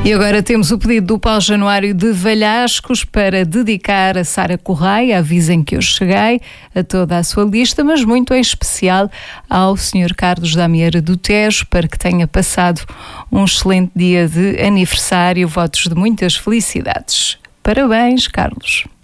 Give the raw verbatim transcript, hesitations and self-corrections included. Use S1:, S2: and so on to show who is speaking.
S1: E agora temos o pedido do Paulo Januário de Valhascos para dedicar a Sara Correia, avisem que eu cheguei, a toda a sua lista, mas muito em especial ao senhor Carlos da Amieira do Tejo, para que tenha passado um excelente dia de aniversário, votos de muitas felicidades. Parabéns, Carlos.